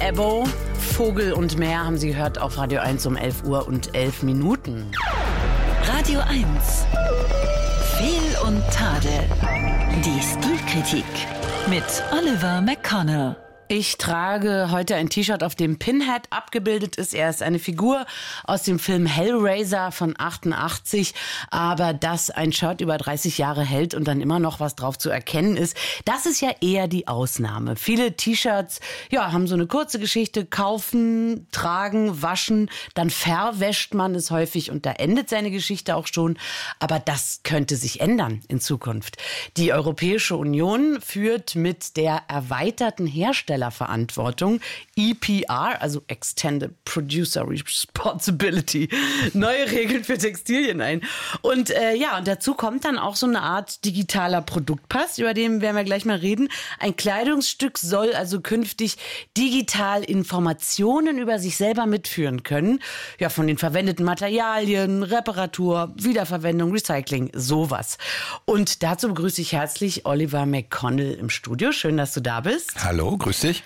Ebo, Vogel und Meer haben Sie gehört auf Radio 1 um 11 Uhr und 11 Minuten. Radio 1. Fehl und Tadel. Die Stilkritik mit Oliver McConnell. Ich trage heute ein T-Shirt, auf dem Pinhead abgebildet ist. Er ist eine Figur aus dem Film Hellraiser von 88. Aber dass ein Shirt über 30 Jahre hält und dann immer noch was drauf zu erkennen ist, das ist ja eher die Ausnahme. Viele T-Shirts haben so eine kurze Geschichte. Kaufen, tragen, waschen, dann verwäscht man es häufig und da endet seine Geschichte auch schon. Aber das könnte sich ändern in Zukunft. Die Europäische Union führt mit der erweiterten Herstellerverantwortung, EPR, also Extended Producer Responsibility, neue Regeln für Textilien ein. Und und dazu kommt dann auch so eine Art digitaler Produktpass, über den werden wir gleich mal reden. Ein Kleidungsstück soll also künftig digital Informationen über sich selber mitführen können. Ja, von den verwendeten Materialien, Reparatur, Wiederverwendung, Recycling, sowas. Und dazu begrüße ich herzlich Oliver McConnell im Studio. Schön, dass du da bist. Hallo, grüß dich.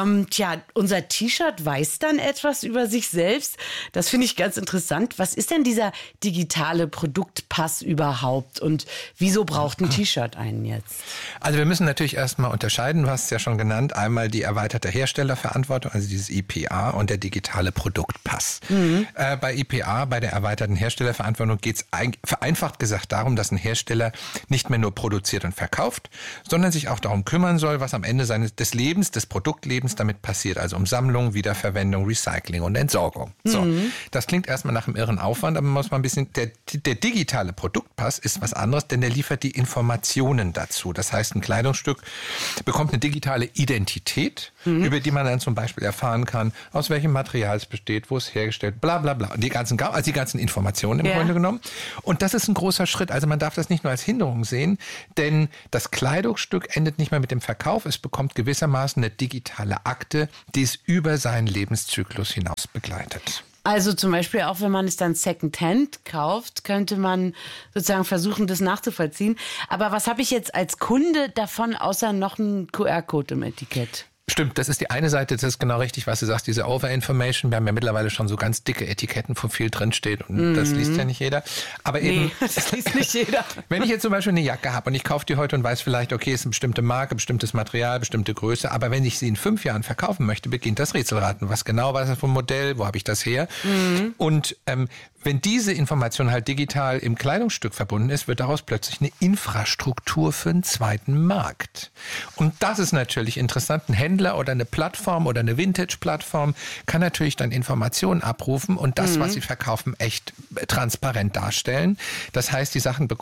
Unser T-Shirt weiß dann etwas über sich selbst. Das finde ich ganz interessant. Was ist denn dieser digitale Produktpass überhaupt und wieso braucht ein T-Shirt einen jetzt? Also wir müssen natürlich erstmal unterscheiden, du hast es ja schon genannt, einmal die erweiterte Herstellerverantwortung, also dieses EPR und der digitale Produktpass. Bei EPR, bei der erweiterten Herstellerverantwortung, geht es vereinfacht gesagt darum, dass ein Hersteller nicht mehr nur produziert und verkauft, sondern sich auch darum kümmern soll, was am Ende des Lebens, des Produktlebens damit passiert, also um Sammlung, Wiederverwendung, Recycling und Entsorgung. So, das klingt erstmal nach einem irren Aufwand, aber man muss mal ein bisschen, der digitale Produktpass ist was anderes, denn der liefert die Informationen dazu. Das heißt, ein Kleidungsstück bekommt eine digitale Identität, über die man dann zum Beispiel erfahren kann, aus welchem Material es besteht, wo es hergestellt, bla bla bla. Und die ganzen Informationen im Grunde genommen. Und das ist ein großer Schritt. Also man darf das nicht nur als Hinderung sehen, denn das Kleidungsstück endet nicht mehr mit dem Verkauf, es bekommt gewissermaßen eine digitale Akte, die es über seinen Lebenszyklus hinaus begleitet. Also zum Beispiel auch, wenn man es dann Secondhand kauft, könnte man sozusagen versuchen, das nachzuvollziehen. Aber was habe ich jetzt als Kunde davon, außer noch einen QR-Code im Etikett? Stimmt, das ist die eine Seite, das ist genau richtig, was du sagst, diese Overinformation. Wir haben ja mittlerweile schon so ganz dicke Etiketten, wo viel drinsteht und das liest ja nicht jeder. Aber eben, das liest nicht jeder. Wenn ich jetzt zum Beispiel eine Jacke habe und ich kaufe die heute und weiß vielleicht, okay, es ist eine bestimmte Marke, bestimmtes Material, bestimmte Größe, aber wenn ich sie in 5 Jahren verkaufen möchte, beginnt das Rätselraten. Was genau war das für ein Modell, wo habe ich das her? Und wenn diese Information halt digital im Kleidungsstück verbunden ist, wird daraus plötzlich eine Infrastruktur für einen zweiten Markt. Und das ist natürlich interessant. Ein Händler oder eine Plattform oder eine Vintage-Plattform kann natürlich dann Informationen abrufen und das, was sie verkaufen, echt transparent darstellen. Das heißt, die Sachen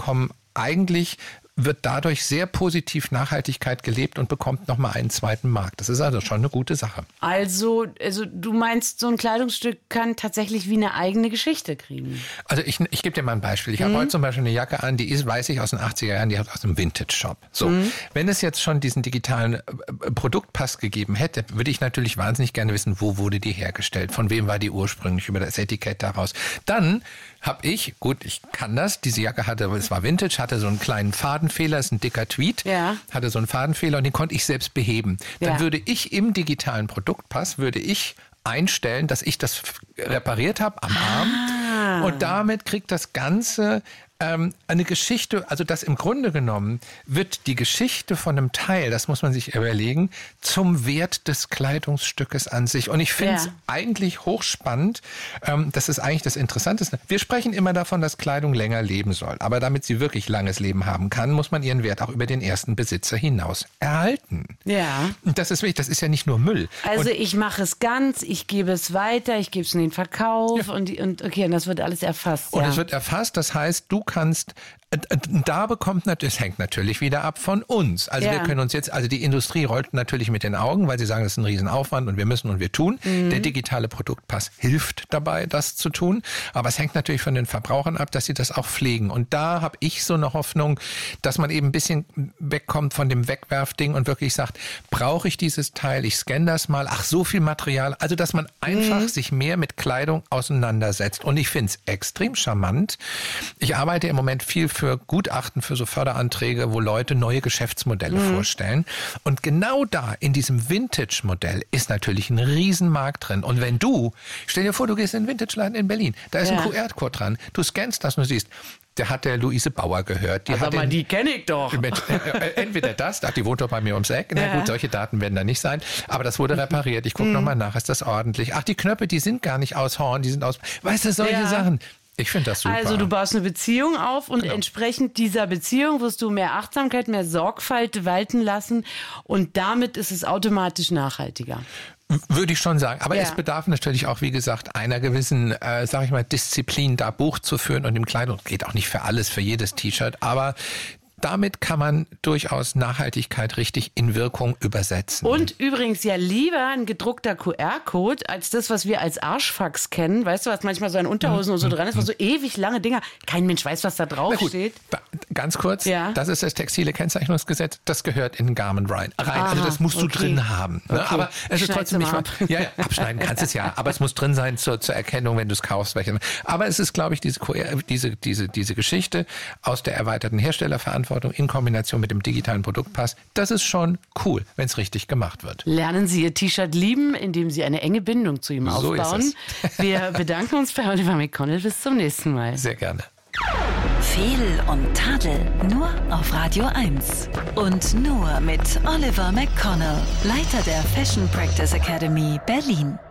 wird dadurch sehr positiv Nachhaltigkeit gelebt und bekommt nochmal einen zweiten Markt. Das ist also schon eine gute Sache. Also du meinst, so ein Kleidungsstück kann tatsächlich wie eine eigene Geschichte kriegen? Also ich gebe dir mal ein Beispiel. Ich habe heute zum Beispiel eine Jacke an, die ist, weiß ich, aus den 80er Jahren, die hat aus einem Vintage-Shop. So, wenn es jetzt schon diesen digitalen Produktpass gegeben hätte, würde ich natürlich wahnsinnig gerne wissen, wo wurde die hergestellt, von wem war die ursprünglich, über das Etikett daraus. Dann habe ich kann das, diese Jacke es war Vintage, hatte so einen kleinen Fadenfehler, ist ein dicker Tweet, hatte so einen Fadenfehler und den konnte ich selbst beheben. Dann würde ich im digitalen Produktpass, einstellen, dass ich das repariert habe am Arm und damit kriegt das Ganze eine Geschichte, also das im Grunde genommen wird die Geschichte von einem Teil, das muss man sich überlegen, zum Wert des Kleidungsstückes an sich. Und ich finde es eigentlich hochspannend, das ist eigentlich das Interessanteste. Wir sprechen immer davon, dass Kleidung länger leben soll. Aber damit sie wirklich langes Leben haben kann, muss man ihren Wert auch über den ersten Besitzer hinaus erhalten. Ja. Und das ist wichtig, das ist ja nicht nur Müll. Also ich mache es ganz, ich gebe es weiter, ich gebe es in den Verkauf und das wird alles erfasst. Und es wird erfasst, das heißt, du kannst Da bekommt natürlich, es hängt natürlich wieder ab von uns. Also wir können uns jetzt, also die Industrie rollt natürlich mit den Augen, weil sie sagen, das ist ein Riesenaufwand und wir müssen und wir tun. Mhm. Der digitale Produktpass hilft dabei, das zu tun. Aber es hängt natürlich von den Verbrauchern ab, dass sie das auch pflegen. Und da habe ich so eine Hoffnung, dass man eben ein bisschen wegkommt von dem Wegwerfding und wirklich sagt, brauche ich dieses Teil? Ich scanne das mal. Ach, so viel Material. Also, dass man einfach sich mehr mit Kleidung auseinandersetzt. Und ich finde es extrem charmant. Ich arbeite arbeite im Moment viel für Gutachten, für so Förderanträge, wo Leute neue Geschäftsmodelle vorstellen. Und genau da, in diesem Vintage-Modell, ist natürlich ein Riesenmarkt drin. Und wenn stell dir vor, du gehst in den Vintage-Laden in Berlin, da ist ein QR-Code dran, du scannst das und du siehst, der hat der Luise Bauer gehört. Die kenne ich doch. Entweder das, die wohnt doch bei mir ums Eck. Na gut, solche Daten werden da nicht sein. Aber das wurde repariert. Ich gucke nochmal nach, ist das ordentlich? Ach, die Knöpfe, die sind gar nicht aus Horn, die sind aus... Weißt du, solche Sachen. Ich finde das super. Also du baust eine Beziehung auf und entsprechend dieser Beziehung wirst du mehr Achtsamkeit, mehr Sorgfalt walten lassen und damit ist es automatisch nachhaltiger. Würde ich schon sagen. Aber es bedarf natürlich auch, wie gesagt, einer gewissen, sag ich mal, Disziplin, da Buch zu führen und im Kleidung. Geht auch nicht für alles, für jedes T-Shirt, aber damit kann man durchaus Nachhaltigkeit richtig in Wirkung übersetzen. Und übrigens ja lieber ein gedruckter QR-Code als das, was wir als Arschfax kennen. Weißt du, was manchmal so an Unterhosen und so dran ist, was so ewig lange Dinger. Kein Mensch weiß, was da drauf steht. Ganz kurz, das ist das textile Kennzeichnungsgesetz, das gehört in den Garment rein. Also das musst du drin haben. Ne? Okay. Aber es ist trotzdem nicht... abschneiden kannst es aber es muss drin sein zur Erkennung, wenn du es kaufst. Aber es ist, glaube ich, diese Geschichte aus der erweiterten Herstellerverantwortung in Kombination mit dem digitalen Produktpass, das ist schon cool, wenn es richtig gemacht wird. Lernen Sie Ihr T-Shirt lieben, indem Sie eine enge Bindung zu ihm aufbauen. So ist es. Wir bedanken uns bei Oliver McConnell. Bis zum nächsten Mal. Sehr gerne. Fehl und Tadel nur auf Radio 1. Und nur mit Oliver McConnell, Leiter der Fashion Practice Academy Berlin.